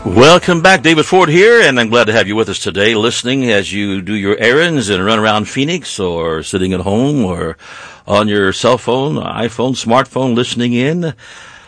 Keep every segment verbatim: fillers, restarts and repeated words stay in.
Welcome back. David Ford here, and I'm glad to have you with us today, listening as you do your errands and run around Phoenix, or sitting at home, or on your cell phone, iPhone, smartphone, listening in.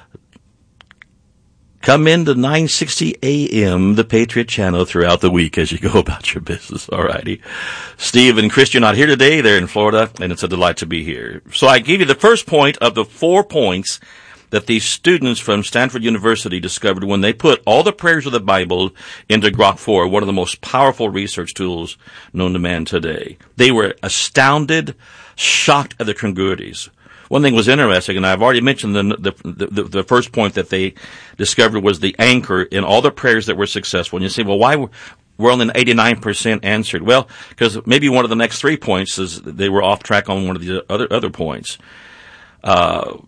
Come in to nine sixty A M, the Patriot Channel, throughout the week as you go about your business. All righty. Steve and Chris, you're not here today. They're in Florida, and it's a delight to be here. So I gave you the first point of the four points that these students from Stanford University discovered when they put all the prayers of the Bible into Grok four, one of the most powerful research tools known to man today. They were astounded, shocked at the congruities. One thing was interesting, and I've already mentioned the, the, the, the first point that they discovered was the anchor in all the prayers that were successful. And you say, well, why were only eighty-nine percent answered? Well, because maybe one of the next three points is they were off track on one of the other, other points. Uh,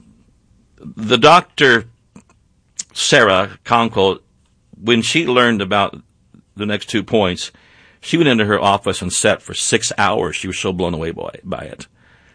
The doctor, Sarah Conkle, when she learned about the next two points, she went into her office and sat for six hours. She was so blown away by, by it.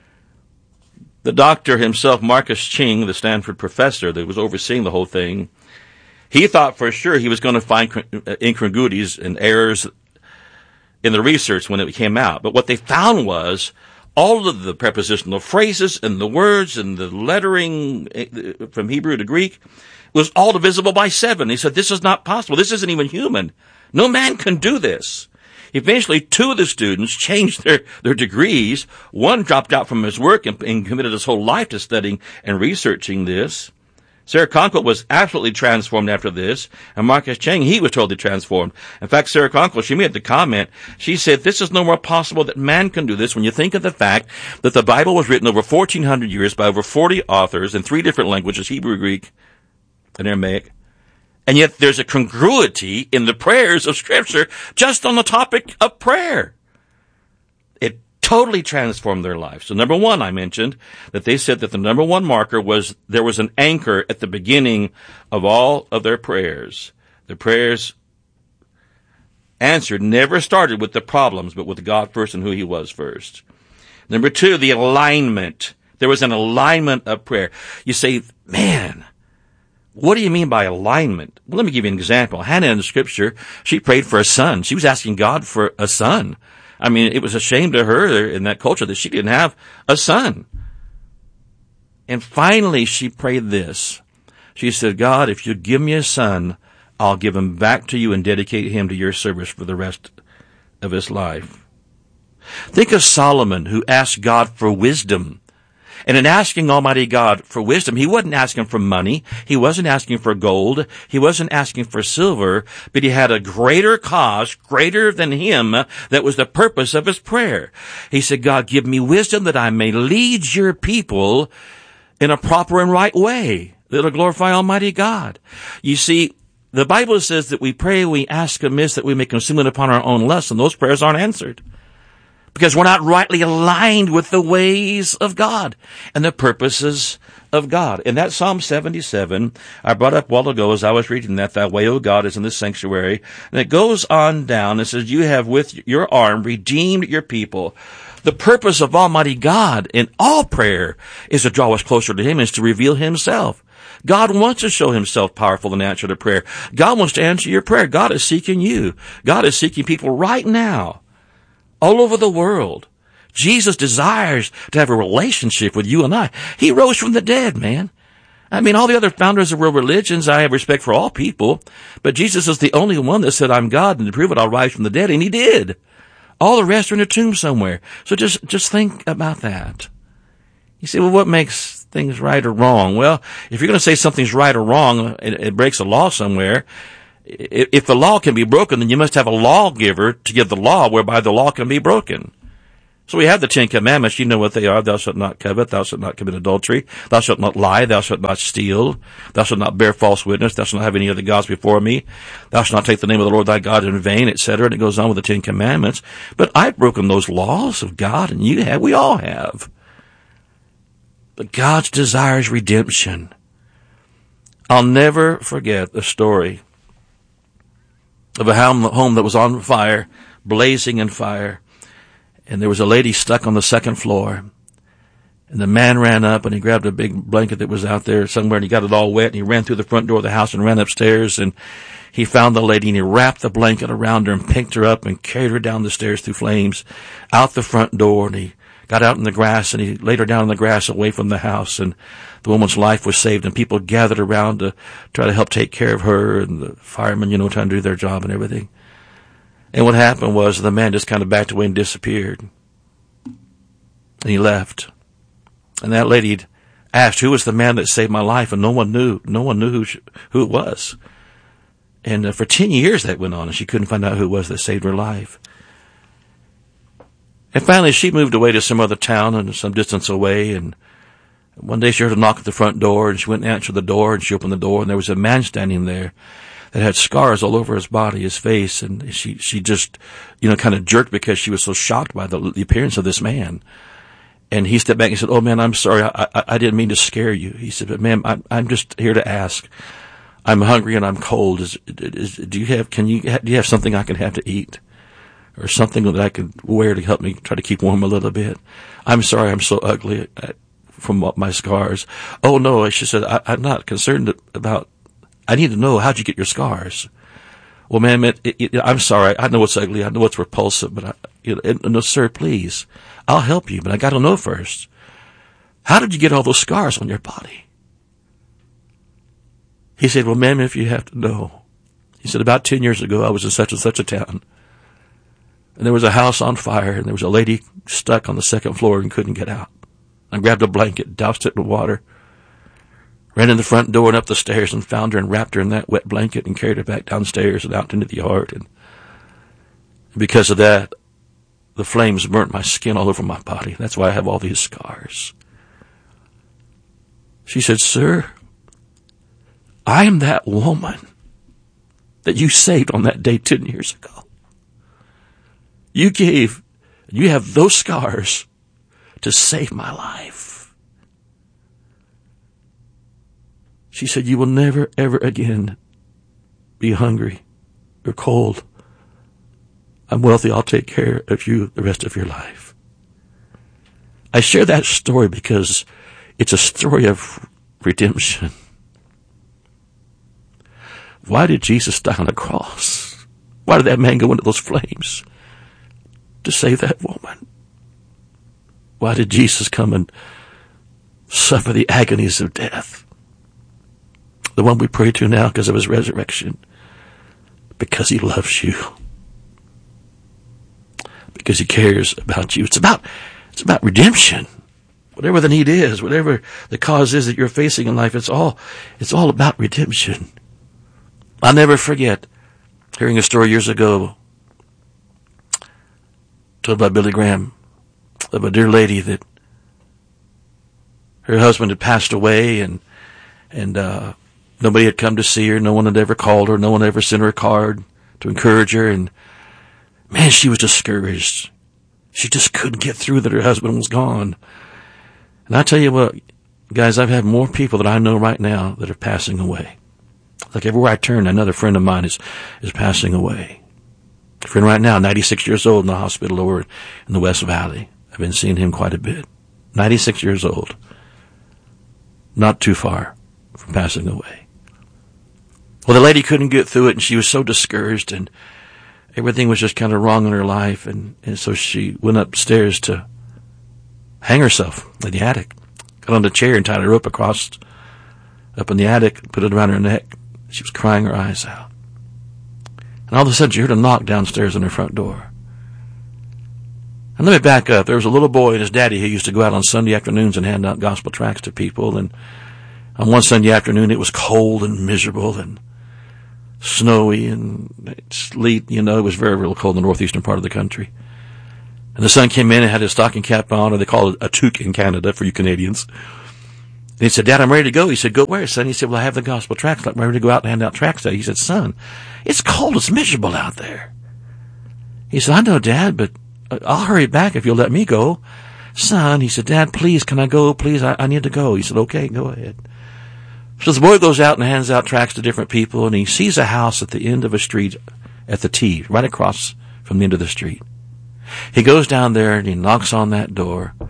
The doctor himself, Marcus Ching, the Stanford professor that was overseeing the whole thing, he thought for sure he was going to find incongruities and errors in the research when it came out. But what they found was all of the prepositional phrases and the words and the lettering from Hebrew to Greek was all divisible by seven. He said, this is not possible. This isn't even human. No man can do this. Eventually, two of the students changed their, their degrees. One dropped out from his work and, and committed his whole life to studying and researching this. Sarah Conkle was absolutely transformed after this, and Marcus Chang, he was totally transformed. In fact, Sarah Conkle, she made the comment, she said, this is no more possible that man can do this when you think of the fact that the Bible was written over fourteen hundred years by over forty authors in three different languages, Hebrew, Greek, and Aramaic. And yet there's a congruity in the prayers of Scripture just on the topic of prayer. It totally transformed their lives. So number one, I mentioned that they said that the number one marker was there was an anchor at the beginning of all of their prayers. The prayers answered never started with the problems, but with God first and who He was first. Number two, the alignment. There was an alignment of prayer. You say, man, what do you mean by alignment? Well, let me give you an example. Hannah in the Scripture, she prayed for a son. She was asking God for a son. I mean, it was a shame to her in that culture that she didn't have a son. And finally, she prayed this. She said, God, if you give me a son, I'll give him back to you and dedicate him to your service for the rest of his life. Think of Solomon, who asked God for wisdom. And in asking Almighty God for wisdom, he wasn't asking for money. He wasn't asking for gold. He wasn't asking for silver. But he had a greater cause, greater than him, that was the purpose of his prayer. He said, God, give me wisdom that I may lead your people in a proper and right way that'll glorify Almighty God. You see, the Bible says that we pray, we ask amiss, that we may consume it upon our own lust, and those prayers aren't answered. Because we're not rightly aligned with the ways of God and the purposes of God. In that Psalm seventy-seven, I brought up a while ago as I was reading that, thy way, O God, is in the sanctuary. And it goes on down and says, you have with your arm redeemed your people. The purpose of Almighty God in all prayer is to draw us closer to Him, is to reveal Himself. God wants to show Himself powerful in answer to prayer. God wants to answer your prayer. God is seeking you. God is seeking people right now, all over the world. Jesus desires to have a relationship with you and I. He rose from the dead, man. I mean, all the other founders of world religions, I have respect for all people, but Jesus is the only one that said, I'm God, and to prove it, I'll rise from the dead, and He did. All the rest are in a tomb somewhere. So just, just think about that. You say, well, what makes things right or wrong? Well, if you're going to say something's right or wrong, it, it breaks a law somewhere. If the law can be broken, then you must have a lawgiver to give the law whereby the law can be broken. So we have the Ten Commandments. You know what they are. Thou shalt not covet. Thou shalt not commit adultery. Thou shalt not lie. Thou shalt not steal. Thou shalt not bear false witness. Thou shalt not have any other gods before me. Thou shalt not take the name of the Lord thy God in vain, et cetera. And it goes on with the Ten Commandments. But I've broken those laws of God, and you have. We all have. But God's desires redemption. I'll never forget the story of a home that was on fire, blazing in fire, and there was a lady stuck on the second floor, And the man ran up and he grabbed a big blanket that was out there somewhere and he got it all wet and he ran through the front door of the house and ran upstairs and he found the lady and he wrapped the blanket around her and picked her up and carried her down the stairs through flames out the front door, and he got out in the grass and he laid her down in the grass away from the house, and the woman's life was saved, and people gathered around to try to help take care of her, and the firemen, you know, trying to do their job and everything. And what happened was the man just kind of backed away and disappeared. And he left. And that lady asked, who was the man that saved my life? And no one knew. No one knew who, she, who it was. And uh, for ten years that went on, and she couldn't find out who it was that saved her life. And finally, she moved away to some other town and some distance away. And one day she heard a knock at the front door, and she went and answered the door, and she opened the door, and there was a man standing there that had scars all over his body, his face. And she, she just, you know, kind of jerked because she was so shocked by the, the appearance of this man. And he stepped back and said, "Oh, man, I'm sorry. I, I, I didn't mean to scare you." He said, "But, ma'am, I'm, I'm just here to ask. I'm hungry and I'm cold. Is, is, do you have, can you, do you have something I can have to eat? Or something that I could wear to help me try to keep warm a little bit? I'm sorry, I'm so ugly from my scars." "Oh, no," she said, I, I'm not concerned about, I need to know, how'd you get your scars?" "Well, ma'am, it, it, it, I'm sorry. I know it's ugly. I know it's repulsive, but I, you know, it, no, sir, please. I'll help you, but I got to know first. How did you get all those scars on your body?" He said, "Well, ma'am, if you have to know." He said, "About ten years ago, I was in such and such a town. And there was a house on fire, and there was a lady stuck on the second floor and couldn't get out. I grabbed a blanket, doused it in water, ran in the front door and up the stairs and found her and wrapped her in that wet blanket and carried her back downstairs and out into the yard. And because of that, the flames burnt my skin all over my body. That's why I have all these scars." She said, "Sir, I am that woman that you saved on that day ten years ago. You gave, you have those scars to save my life." She said, "You will never, ever again be hungry or cold. I'm wealthy. I'll take care of you the rest of your life." I share that story because it's a story of redemption. Why did Jesus die on the cross? Why did that man go into those flames? To save that woman. Why did Jesus come and suffer the agonies of death? The one we pray to now because of his resurrection. Because he loves you. Because he cares about you. It's about, it's about redemption. Whatever the need is, whatever the cause is that you're facing in life, it's all, it's all about redemption. I'll never forget hearing a story years ago told by Billy Graham of a dear lady that her husband had passed away, and and uh nobody had come to see her. No one had ever called her. No one ever sent her a card to encourage her. And man, she was discouraged. She just couldn't get through that her husband was gone. And I tell you what, guys, I've had more people that I know right now that are passing away. Like everywhere I turn, another friend of mine is is passing away. A friend right now, ninety-six years old, in the hospital over in the West Valley. I've been seeing him quite a bit. ninety-six years old. Not too far from passing away. Well, the lady couldn't get through it, and she was so discouraged, and everything was just kind of wrong in her life, and, and so she went upstairs to hang herself in the attic. Got on the chair and tied a rope across up in the attic, put it around her neck. She was crying her eyes out. And all of a sudden, she heard a knock downstairs on her front door. And let me back up. There was a little boy and his daddy who used to go out on Sunday afternoons and hand out gospel tracts to people. And on one Sunday afternoon, it was cold and miserable and snowy and sleet. You know, it was very, very cold in the northeastern part of the country. And the son came in and had his stocking cap on, or they call it a toque in Canada for you Canadians. And he said, "Dad, I'm ready to go." He said, "Go where, son?" He said, "Well, I have the gospel tracts. I'm ready to go out and hand out tracts today." He said, "Son, it's cold. It's miserable out there." He said, "I know, Dad, but I'll hurry back if you'll let me go." "Son," he said, "Dad, please, can I go? Please, I, I need to go." He said, "Okay, go ahead." So the boy goes out and hands out tracts to different people, and he sees a house at the end of a street at the T, right across from the end of the street. He goes down there and he knocks on that door.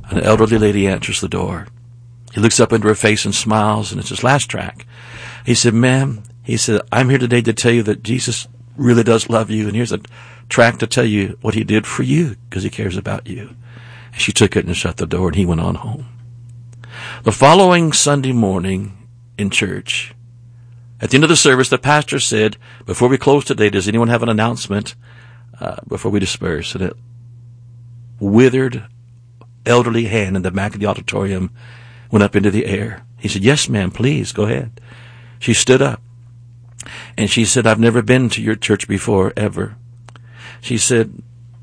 An elderly lady answers the door. He looks up into her face and smiles, and it's his last track. He said, ma'am, he said, I'm here today to tell you that Jesus really does love you, and here's a track to tell you what he did for you, because he cares about you. And she took it and shut the door, and he went on home. The following Sunday morning in church, at the end of the service, the pastor said, before we close today, does anyone have an announcement uh, before we disperse? And a withered, elderly hand in the back of the auditorium went up into the air. He said, yes, ma'am, please, go ahead. She stood up, and she said, I've never been to your church before, ever. She said,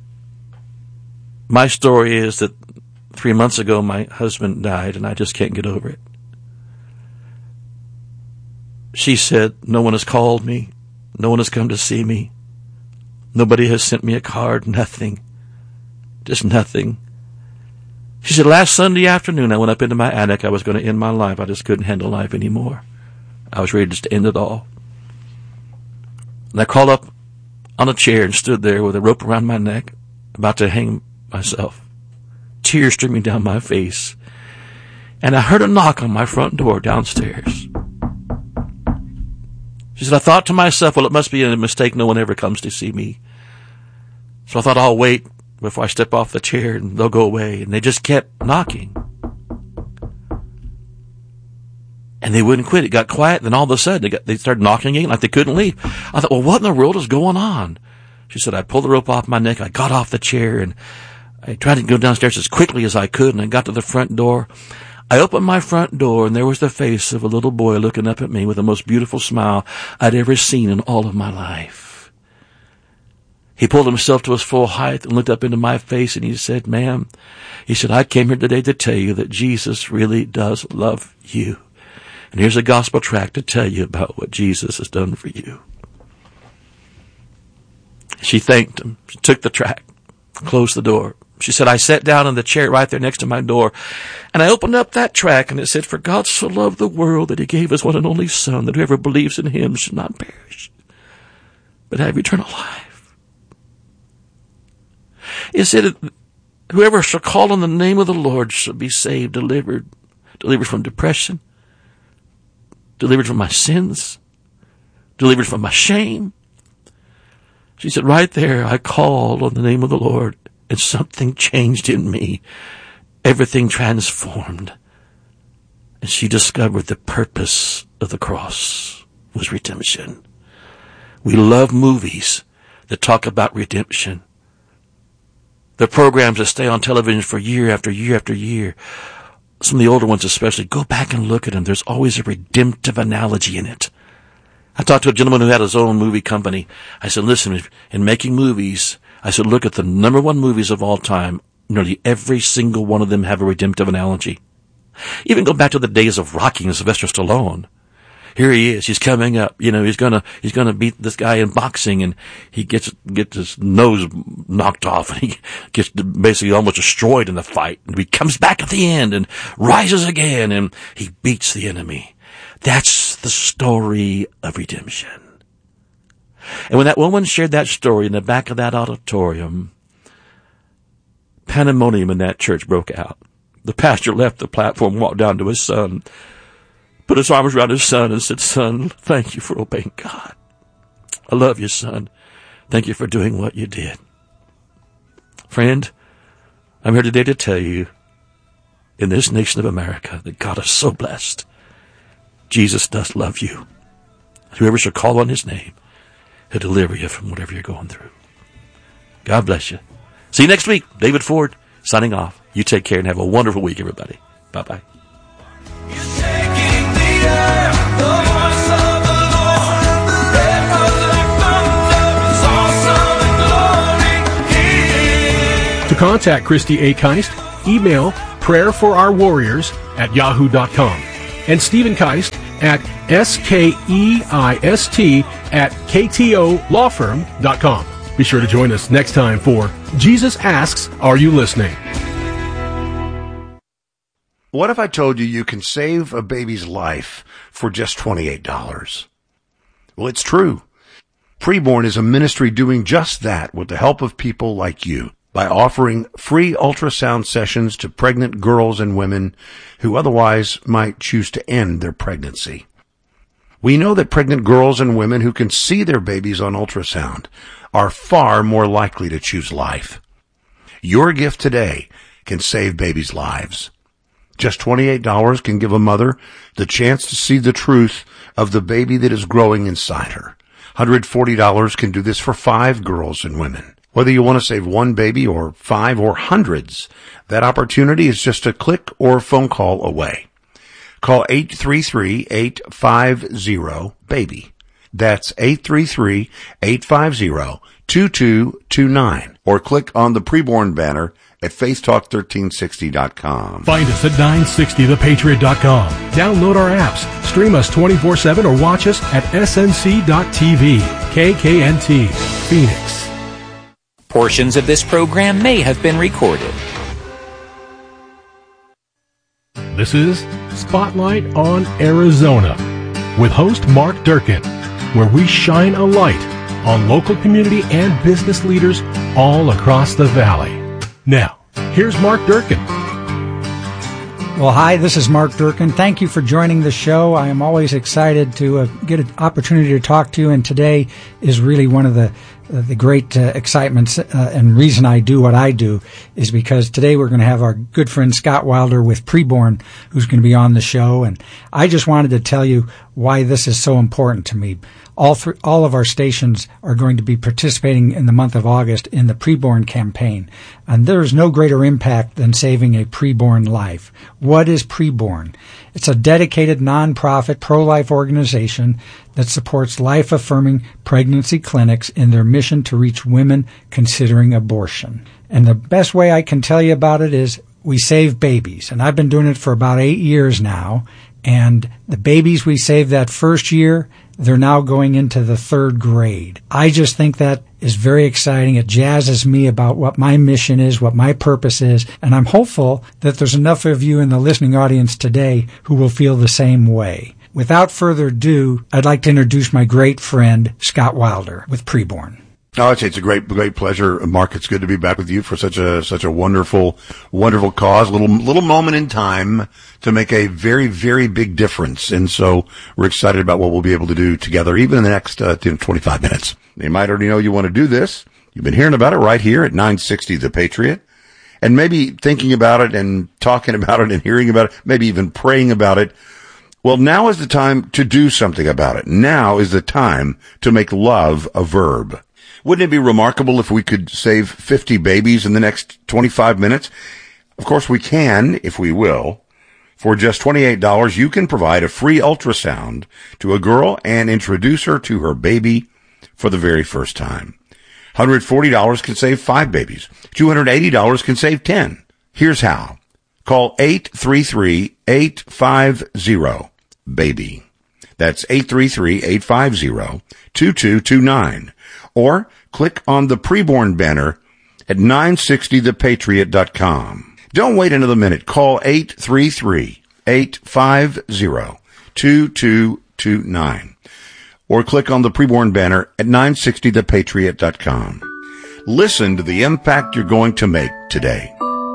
my story is that three months ago my husband died, and I just can't get over it. She said, no one has called me. No one has come to see me. Nobody has sent me a card, nothing. Just nothing. She said, last Sunday afternoon I went up into my attic. I was going to end my life. I just couldn't handle life anymore. I was ready just to end it all. And I crawled up on a chair and stood there with a rope around my neck, about to hang myself. Tears streaming down my face. And I heard a knock on my front door downstairs. She said, I thought to myself, well, it must be a mistake. No one ever comes to see me. So I thought, I'll wait before I step off the chair and they'll go away. And they just kept knocking. And they wouldn't quit. It got quiet. Then all of a sudden, they, got, they started knocking again like they couldn't leave. I thought, well, what in the world is going on? She said, I pulled the rope off my neck. I got off the chair and I tried to go downstairs as quickly as I could. And I got to the front door. I opened my front door, and there was the face of a little boy looking up at me with the most beautiful smile I'd ever seen in all of my life. He pulled himself to his full height and looked up into my face, and he said, ma'am, he said, I came here today to tell you that Jesus really does love you. And here's a gospel tract to tell you about what Jesus has done for you. She thanked him. She took the tract, closed the door. She said, I sat down in the chair right there next to my door, and I opened up that tract, and it said, for God so loved the world that he gave his one and only Son, that whoever believes in him should not perish, but have eternal life. It said, whoever shall call on the name of the Lord shall be saved, delivered, delivered from depression, delivered from my sins, delivered from my shame. She said, right there, I called on the name of the Lord, and something changed in me. Everything transformed. And she discovered the purpose of the cross was redemption. We love movies that talk about redemption. The programs that stay on television for year after year after year. Some of the older ones especially, go back and look at them. There's always a redemptive analogy in it. I talked to a gentleman who had his own movie company. I said, listen, in making movies, I said, look at the number one movies of all time. Nearly every single one of them have a redemptive analogy. Even go back to the days of Rocky and Sylvester Stallone. Here he is. He's coming up. You know, he's gonna, he's gonna beat this guy in boxing, and he gets, gets his nose knocked off, and he gets basically almost destroyed in the fight. And he comes back at the end and rises again, and he beats the enemy. That's the story of redemption. And when that woman shared that story in the back of that auditorium, pandemonium in that church broke out. The pastor left the platform, walked down to his son, put his arms around his son and said, son, thank you for obeying God. I love you, son. Thank you for doing what you did. Friend, I'm here today to tell you, in this nation of America, that God is so blessed. Jesus does love you. Whoever shall call on his name, he'll deliver you from whatever you're going through. God bless you. See you next week. David Ford, signing off. You take care and have a wonderful week, everybody. Bye-bye. To contact Christy A. Keist, email prayer for our warriors at yahoo dot com and Stephen Keist at S K E I S T at K T O law firm dot com. Be sure to join us next time for Jesus Asks, Are You Listening? What if I told you you can save a baby's life for just twenty-eight dollars? Well, it's true. Preborn is a ministry doing just that with the help of people like you. by offering free ultrasound sessions to pregnant girls and women who otherwise might choose to end their pregnancy. We know that pregnant girls and women who can see their babies on ultrasound are far more likely to choose life. Your gift today can save babies' lives. Just twenty-eight dollars can give a mother the chance to see the truth of the baby that is growing inside her. one hundred forty dollars can do this for five girls and women. Whether you want to save one baby or five or hundreds, that opportunity is just a click or phone call away. Call eight three three, eight five zero, BABY. That's eight three three, eight five zero, two two two nine. Or click on the preborn banner at faith talk thirteen sixty dot com. Find us at nine sixty the patriot dot com. Download our apps, stream us twenty-four seven, or watch us at S N C dot T V. K K N T, Phoenix. Portions of this program may have been recorded. This is Spotlight on Arizona with host Mark Durkin, where we shine a light on local community and business leaders all across the valley. Now, here's Mark Durkin. Well, hi, this is Mark Durkin. Thank you for joining the show. I am always excited to uh, get an opportunity to talk to you, and today is really one of the uh, the great uh, excitements uh, and reason I do what I do is because today we're going to have our good friend Scott Wilder with Preborn, who's going to be on the show, and I just wanted to tell you why this is so important to me. All th- all of our stations are going to be participating in the month of August in the Preborn campaign. And there is no greater impact than saving a preborn life. What is Preborn? It's a dedicated nonprofit pro-life organization that supports life-affirming pregnancy clinics in their mission to reach women considering abortion. And the best way I can tell you about it is we save babies. And I've been doing it for about eight years now. And the babies we saved that first year, they're now going into the third grade. I just think that is very exciting. It jazzes me about what my mission is, what my purpose is, and I'm hopeful that there's enough of you in the listening audience today who will feel the same way. Without further ado, I'd like to introduce my great friend, Scott Wilder, with Preborn. Oh, I'd say it's a great, great pleasure, Mark. It's good to be back with you for such a, such a wonderful, wonderful cause. Little, little moment in time to make a very, very big difference. And so we're excited about what we'll be able to do together, even in the next uh, twenty-five minutes. You might already know you want to do this. You've been hearing about it right here at nine sixty The Patriot, and maybe thinking about it and talking about it and hearing about it, maybe even praying about it. Well, now is the time to do something about it. Now is the time to make love a verb. Wouldn't it be remarkable if we could save fifty babies in the next twenty-five minutes? Of course we can, if we will. For just twenty-eight dollars, you can provide a free ultrasound to a girl and introduce her to her baby for the very first time. one hundred forty dollars can save five babies. two hundred eighty dollars can save ten. Here's how. Call eight three three, eight five zero, BABY. That's eight three three, eight five zero, two two two nine. Or click on the Preborn banner at nine sixty the patriot dot com. Don't wait another minute. Call eight three three, eight five zero, two two two nine. Or click on the Preborn banner at nine sixty the patriot dot com. Listen to the impact you're going to make today.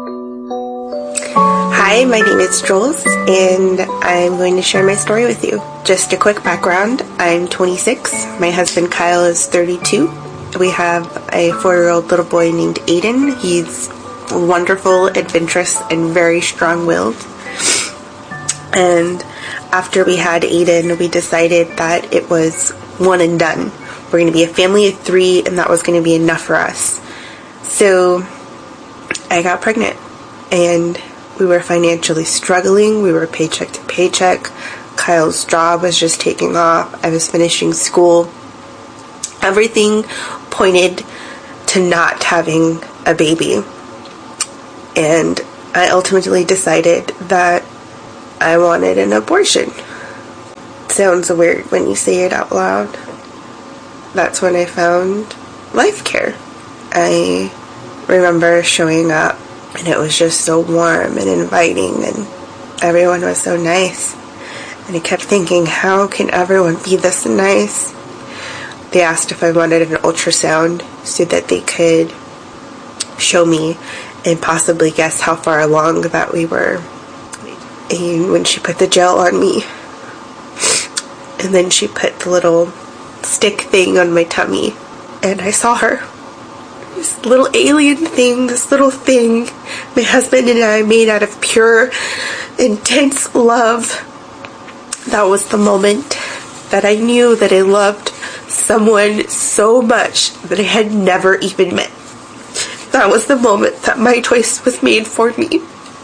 Hi, my name is Jules, and I'm going to share my story with you. Just a quick background. I'm twenty-six. My husband Kyle is thirty-two. We have a four-year-old little boy named Aiden. He's wonderful, adventurous, and very strong-willed. And after we had Aiden, we decided that it was one and done. We're going to be a family of three, and that was going to be enough for us. So I got pregnant, and we were financially struggling. We were paycheck to paycheck. Kyle's job was just taking off. I was finishing school. Everything pointed to not having a baby. And I ultimately decided that I wanted an abortion. It sounds weird when you say it out loud. That's when I found Life Care. I remember showing up, and it was just so warm and inviting, and everyone was so nice. And I kept thinking, how can everyone be this nice? They asked if I wanted an ultrasound so that they could show me and possibly guess how far along that we were. And when she put the gel on me, and then she put the little stick thing on my tummy, and I saw her. This little alien thing, this little thing my husband and I made out of pure, intense love. That was the moment that I knew that I loved someone so much that I had never even met. That was the moment that my choice was made for me.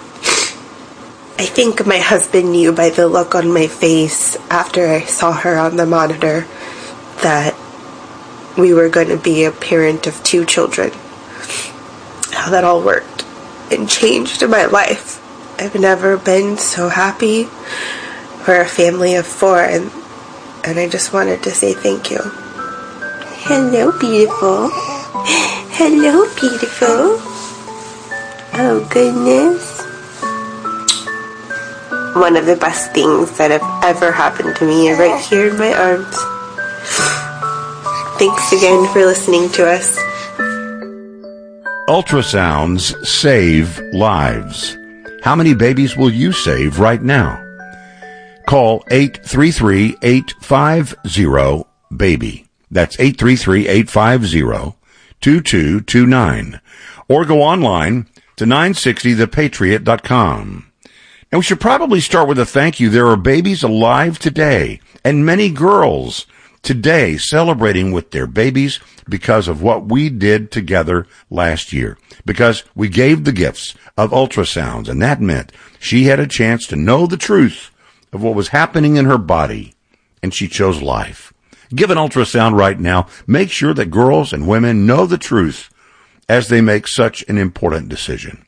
I think my husband knew by the look on my face after I saw her on the monitor that we were going to be a parent of two children. How that all worked and changed my life. I've never been so happy. We're a family of four, and, and I just wanted to say thank you. Hello, beautiful. Hello, beautiful. Oh, goodness. One of the best things that have ever happened to me is right here in my arms. Thanks again for listening to us. Ultrasounds save lives. How many babies will you save right now? Call eight three three, eight five zero, BABY. That's eight three three, eight five zero, two two two nine. Or go online to nine sixty the patriot dot com. And we should probably start with a thank you. There are babies alive today, and many girls today celebrating with their babies because of what we did together last year. Because we gave the gifts of ultrasounds, and that meant she had a chance to know the truth of what was happening in her body, and she chose life. Give an ultrasound right now. Make sure that girls and women know the truth as they make such an important decision.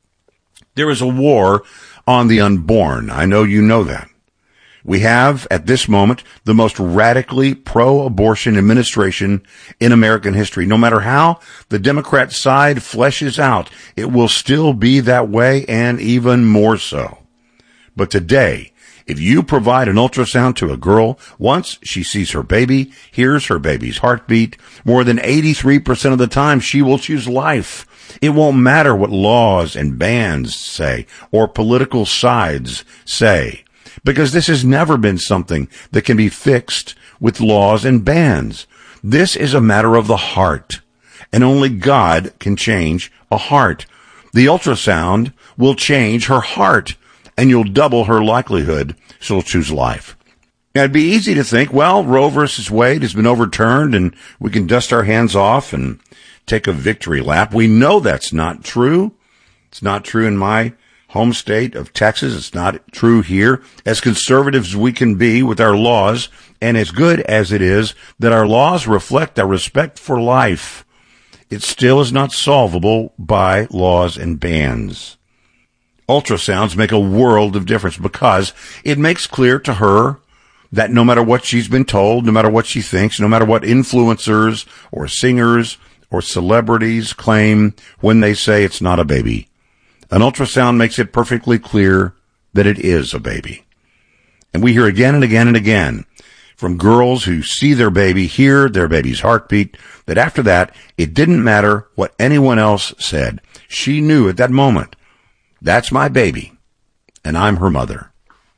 There is a war on the unborn. I know you know that. We have, at this moment, the most radically pro-abortion administration in American history. No matter how the Democrat side fleshes out, it will still be that way, and even more so. But today, if you provide an ultrasound to a girl, once she sees her baby, hears her baby's heartbeat, more than eighty-three percent of the time she will choose life. It won't matter what laws and bans say or political sides say, because this has never been something that can be fixed with laws and bans. This is a matter of the heart, and only God can change a heart. The ultrasound will change her heart, and you'll double her likelihood she'll choose life. Now, it'd be easy to think, well, Roe versus Wade has been overturned, and we can dust our hands off and take a victory lap. We know that's not true. It's not true in my home state of Texas. It's not true here. As conservatives as we can be with our laws, and as good as it is that our laws reflect our respect for life, it still is not solvable by laws and bans. Ultrasounds make a world of difference because it makes clear to her that no matter what she's been told, no matter what she thinks, no matter what influencers or singers or celebrities claim when they say it's not a baby, an ultrasound makes it perfectly clear that it is a baby. And we hear again and again and again from girls who see their baby, hear their baby's heartbeat, that after that, it didn't matter what anyone else said. She knew at that moment, that's my baby, and I'm her mother.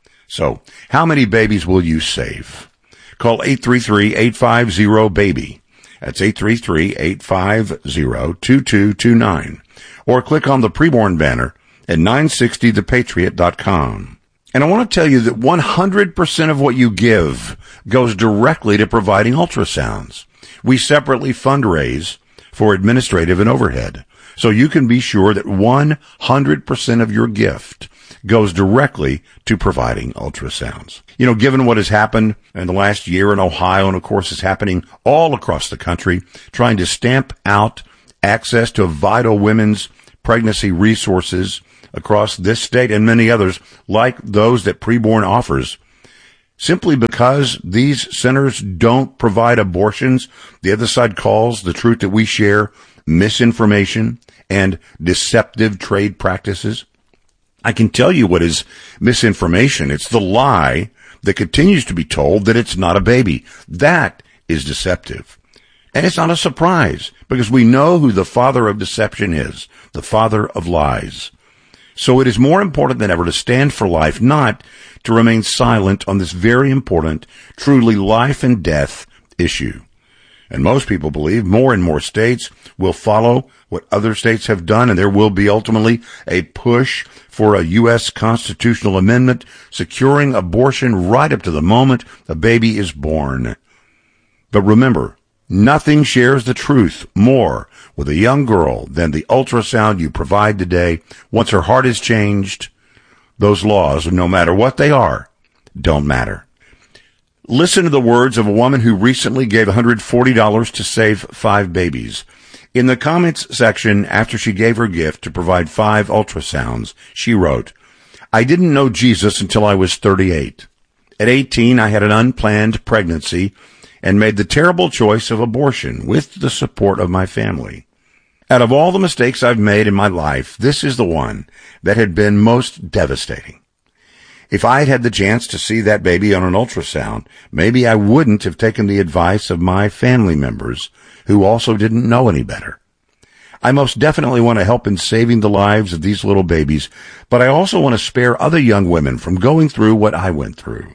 So, how many babies will you save? Call eight three three, eight five zero, BABY. That's eight three three, eight five zero, two two two nine. Or click on the preborn banner at nine sixty the patriot dot com. And I want to tell you that one hundred percent of what you give goes directly to providing ultrasounds. We separately fundraise for administrative and overhead. So you can be sure that one hundred percent of your gift goes directly to providing ultrasounds. You know, given what has happened in the last year in Ohio, and of course is happening all across the country, trying to stamp out access to vital women's pregnancy resources across this state and many others, like those that Preborn offers, simply because these centers don't provide abortions, the other side calls the truth that we share misinformation and deceptive trade practices. I can tell you what is misinformation. It's the lie that continues to be told that it's not a baby. That is deceptive. And it's not a surprise, because we know who the father of deception is, the father of lies. So it is more important than ever to stand for life, not to remain silent on this very important, truly life and death issue. And most people believe more and more states will follow what other states have done, and there will be ultimately a push for a U S constitutional amendment securing abortion right up to the moment a baby is born. But remember, nothing shares the truth more with a young girl than the ultrasound you provide today. Once her heart is changed, those laws, no matter what they are, don't matter. Listen to the words of a woman who recently gave one hundred forty dollars to save five babies. In the comments section, after she gave her gift to provide five ultrasounds, she wrote, "I didn't know Jesus until I was thirty-eight. At eighteen, I had an unplanned pregnancy and made the terrible choice of abortion with the support of my family. Out of all the mistakes I've made in my life, this is the one that had been most devastating. If I had had the chance to see that baby on an ultrasound, maybe I wouldn't have taken the advice of my family members who also didn't know any better. I most definitely want to help in saving the lives of these little babies, but I also want to spare other young women from going through what I went through.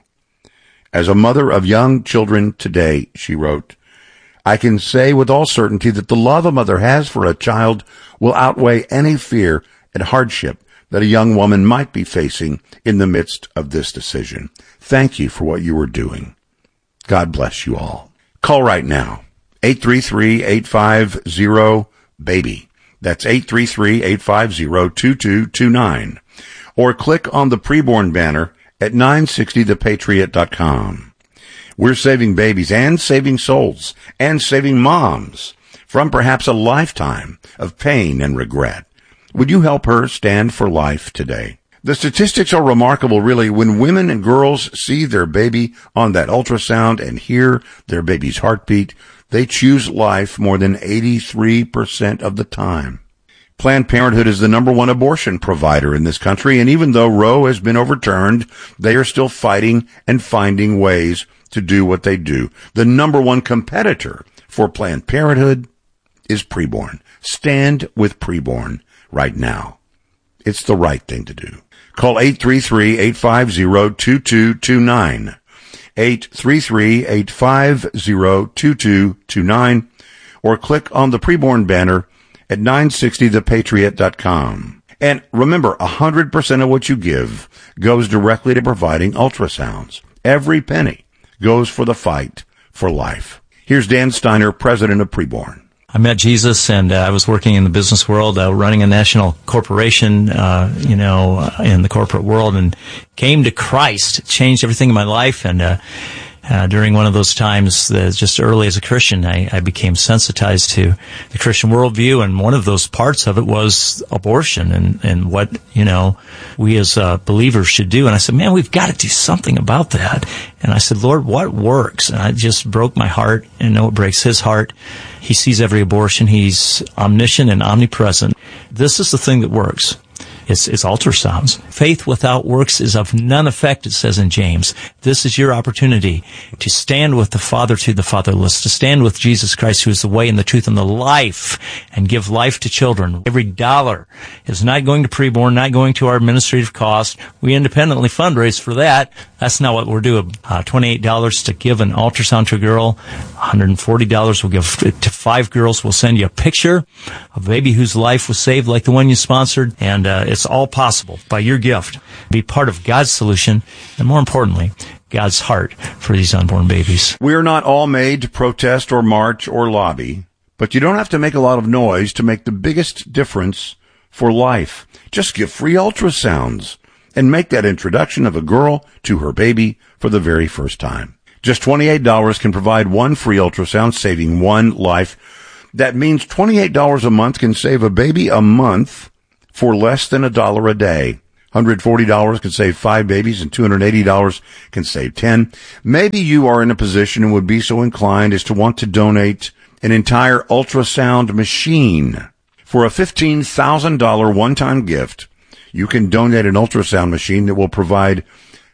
As a mother of young children today," she wrote, "I can say with all certainty that the love a mother has for a child will outweigh any fear and hardship that a young woman might be facing in the midst of this decision. Thank you for what you are doing. God bless you all." Call right now, eight three three, eight five zero, BABY. That's eight three three, eight five zero, two two two nine. Or click on the preborn banner at nine sixty the patriot dot com. We're saving babies and saving souls and saving moms from perhaps a lifetime of pain and regret. Would you help her stand for life today? The statistics are remarkable, really. When women and girls see their baby on that ultrasound and hear their baby's heartbeat, they choose life more than eighty-three percent of the time. Planned Parenthood is the number one abortion provider in this country, and even though Roe has been overturned, they are still fighting and finding ways to do what they do. The number one competitor for Planned Parenthood is preborn. Stand with preborn right now. It's the right thing to do. Call eight three three, eight five zero, two two two nine. eight three three, eight five zero, two two two nine. Or click on the preborn banner at nine sixty the patriot dot com. And remember, one hundred percent of what you give goes directly to providing ultrasounds. Every penny goes for the fight for life. Here's Dan Steiner, president of Preborn. I met Jesus, and uh, I was working in the business world, uh, running a national corporation, uh, you know, uh, in the corporate world, and came to Christ. It changed everything in my life, and uh, uh, during one of those times, uh, just early as a Christian, I, I became sensitized to the Christian worldview, and one of those parts of it was abortion and, and what, you know, we as uh, believers should do. And I said, man, we've got to do something about that. And I said, Lord, what works? And I just broke my heart, and I know it breaks his heart. He sees every abortion. He's omniscient and omnipresent. This is the thing that works. It's, it's ultrasounds. Faith without works is of none effect, it says in James. This is your opportunity to stand with the father to the fatherless, to stand with Jesus Christ, who is the way and the truth and the life, and give life to children. Every dollar is not going to preborn, not going to our administrative cost. We independently fundraise for that. That's not what we're doing. Uh, twenty-eight dollars to give an ultrasound to a girl. one hundred forty dollars we'll give to five girls. We'll send you a picture of a baby whose life was saved, like the one you sponsored. And uh, it's all possible by your gift. Be part of God's solution, and more importantly, God's heart for these unborn babies. We're not all made to protest or march or lobby, but you don't have to make a lot of noise to make the biggest difference for life. Just give free ultrasounds and make that introduction of a girl to her baby for the very first time. Just twenty-eight dollars can provide one free ultrasound, saving one life. That means twenty-eight dollars a month can save a baby a month for less than a dollar a day. one hundred forty dollars can save five babies, and two hundred eighty dollars can save ten. Maybe you are in a position and would be so inclined as to want to donate an entire ultrasound machine. For a fifteen thousand dollars one-time gift, you can donate an ultrasound machine that will provide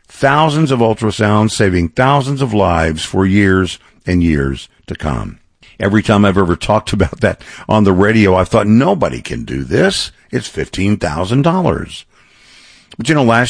thousands of ultrasounds, saving thousands of lives for years and years to come. Every time I've ever talked about that on the radio, I've thought nobody can do this. It's fifteen thousand dollars. But you know, last